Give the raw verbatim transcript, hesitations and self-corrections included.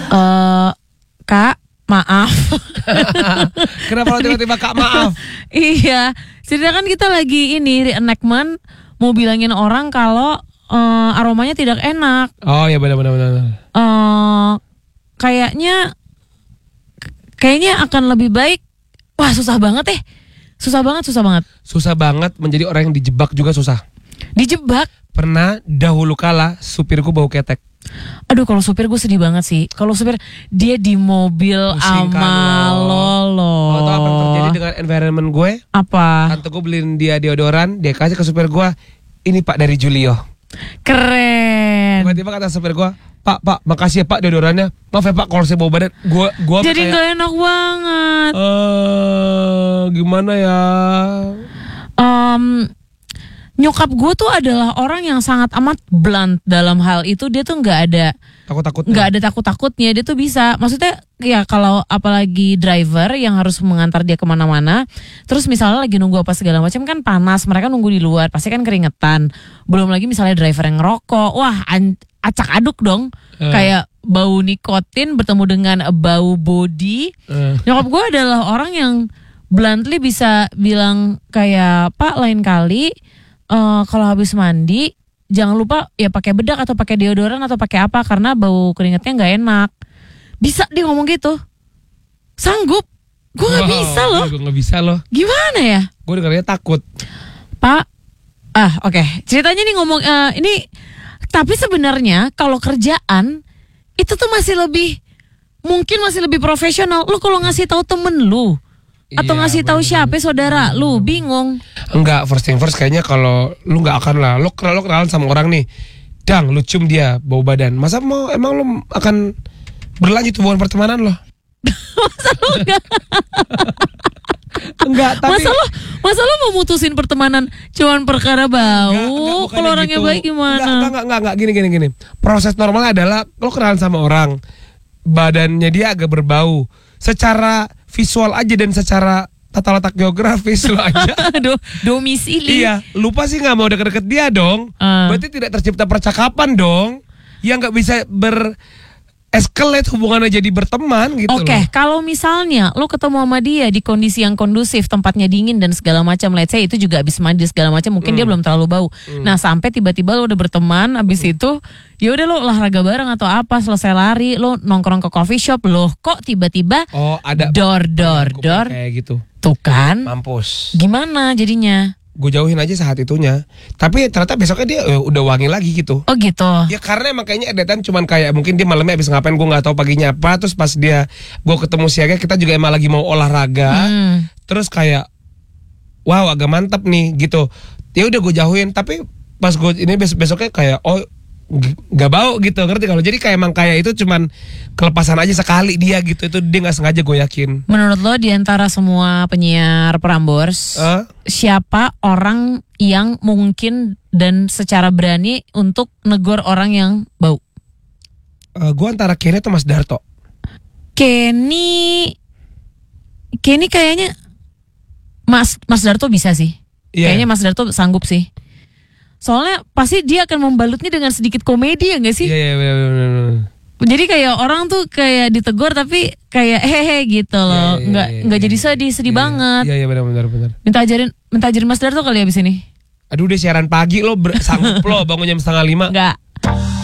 uh, Kak, maaf. Kenapa lo tiba-tiba Kak maaf? Iya, sedangkan kita lagi ini reenactment mau bilangin orang kalau uh, aromanya tidak enak. Oh ya benar-benar. Uh, kayaknya, kayaknya akan lebih baik. Wah susah banget eh, susah banget, susah banget. Susah banget menjadi orang yang dijebak juga susah. Dijebak. Pernah dahulu kala supirku bau ketek. Aduh kalau supir gue sedih banget sih. Kalau supir dia di mobil sama lo lo. Lo tau apa yang terjadi dengan environment gue? Apa? Tante gue beliin dia deodoran, dia kasih ke supir gue. Ini Pak dari Julio. Keren. Tiba-tiba kata supir gue, Pak, Pak, makasih ya Pak deodorannya. Maaf ya Pak kalau saya bau badan. Gua, gua jadi kayak, gak enak banget. Eh, uh, gimana ya? Um, nyokap gue tuh adalah orang yang sangat amat blunt dalam hal itu. Dia tuh nggak ada takut-takutnya. Nggak ada takut-takutnya. Dia tuh bisa. Maksudnya ya kalau apalagi driver yang harus mengantar dia kemana-mana. Terus misalnya lagi nunggu apa segala macam kan panas. Mereka nunggu di luar. Pasti kan keringetan. Belum lagi misalnya driver yang ngerokok. Wah acak aduk dong. Uh. Kayak bau nikotin bertemu dengan bau body. Uh. Nyokap gue adalah orang yang bluntly bisa bilang kayak Pak lain kali. Uh, kalau habis mandi jangan lupa ya pakai bedak atau pakai deodoran atau pakai apa karena bau keringatnya nggak enak. Bisa dia ngomong gitu. Sanggup? Gue nggak wow, bisa loh. Gue nggak bisa loh. Gimana ya? Gue dengarnya takut. Pak, ah oke. Okay. Ceritanya nih ngomong uh, ini, tapi sebenarnya kalau kerjaan itu tuh masih lebih mungkin masih lebih profesional. Lu kalau ngasih tahu temen lu. Atau iya, ngasih tahu siapa saudara lu bingung. Enggak, first thing first kayaknya kalau lu nggak akan lah. Lu kenal lu kenalan sama orang nih, dang lu cium dia bau badan. Masa mau emang lu akan berlanjut hubungan pertemanan lo? Masa lu enggak? Enggak, tapi masa lu masa lu mau mutusin pertemanan cuman perkara bau? Kalau orangnya gitu. Baik gimana? Enggak, enggak, enggak, enggak, gini gini gini. Proses normalnya adalah lu kenalan sama orang, badannya dia agak berbau. Secara visual aja dan secara tata letak geografis lo aja Do, domisili. Iya, lupa sih nggak mau deket-deket dia dong. uh. Berarti tidak tercipta percakapan dong. Yang nggak bisa ber escalate hubungannya jadi berteman gitu. Oke, okay, kalau misalnya lo ketemu sama dia di kondisi yang kondusif, tempatnya dingin dan segala macam, let's say itu juga habis mandi segala macam, mungkin hmm. dia belum terlalu bau. Hmm. Nah, sampai tiba-tiba lo udah berteman, habis hmm. itu ya udah lo olahraga bareng atau apa, selesai lari, lo nongkrong ke coffee shop, lo kok tiba-tiba oh, ada dor dor dor kayak gitu. Tuh kan? Mampus. Gimana jadinya? Gue jauhin aja saat itunya. Tapi ternyata besoknya dia uh, udah wangi lagi gitu. Oh gitu. Ya karena emang kayaknya edetan cuman kayak mungkin dia malamnya habis ngapain gue nggak tahu paginya apa. Terus pas dia gue ketemu siaga kita juga emang lagi mau olahraga. Hmm. Terus kayak wow agak mantap nih gitu. Ya udah gue jauhin. Tapi pas gue ini besok besoknya kayak oh gak bau gitu, ngerti kalau jadi kayak emang kayak itu cuman kelepasan aja sekali dia gitu, itu dia nggak sengaja gue yakin. Menurut lo di antara semua penyiar Prambors uh? siapa orang yang mungkin dan secara berani untuk negor orang yang bau? Uh, gue antara Kenny atau Mas Darto. Kenny, Kenny kayaknya Mas Mas Darto bisa sih. Yeah. Kayaknya Mas Darto sanggup sih. Soalnya pasti dia akan membalutnya dengan sedikit komedi ya gak sih? Iya, iya, benar-benar. Jadi kayak orang tuh kayak ditegur tapi kayak hehe gitu loh, yeah, yeah, nggak yeah, nggak yeah, jadi sedih sedih yeah, banget. Iya yeah, iya yeah, benar benar. Minta ajarin minta ajarin Mas Darto kali abis ini. Aduh udah siaran pagi lo ber- sanggup lo bangun jam setengah lima? Enggak.